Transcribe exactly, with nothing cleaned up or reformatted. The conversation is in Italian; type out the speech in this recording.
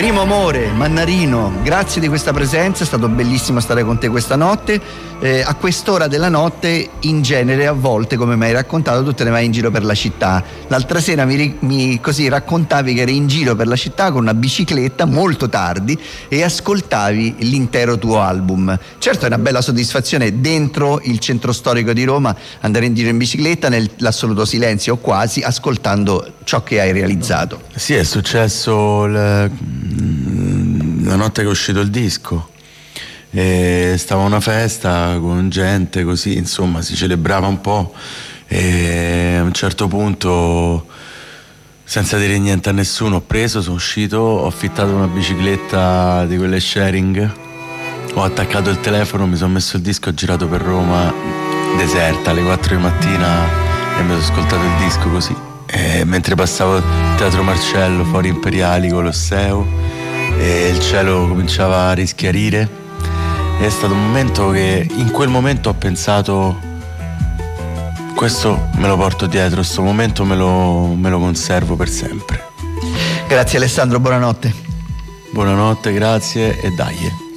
Primo amore, Mannarino, grazie di questa presenza, è stato bellissimo stare con te questa notte. Eh, a quest'ora della notte, in genere, a volte, come mi hai raccontato, tu te ne vai in giro per la città. L'altra sera mi, mi così raccontavi che eri in giro per la città con una bicicletta molto tardi e ascoltavi l'intero tuo album. Certo, è una bella soddisfazione dentro il centro storico di Roma andare in giro in bicicletta nell'assoluto silenzio o quasi, ascoltando ciò che hai realizzato. Sì, è successo l... la notte che è uscito il disco. E stava una festa con gente così, insomma, si celebrava un po', e a un certo punto, senza dire niente a nessuno, ho preso, sono uscito, ho affittato una bicicletta di quelle sharing, ho attaccato il telefono, mi sono messo il disco, ho girato per Roma deserta alle quattro di mattina e mi sono ascoltato il disco così. E mentre passavo il Teatro Marcello, Fori Imperiali, Colosseo, e il cielo cominciava a rischiarire, è stato un momento che in quel momento ho pensato: questo me lo porto dietro, questo momento me lo, me lo conservo per sempre. Grazie Alessandro, buonanotte. Buonanotte, grazie e dai.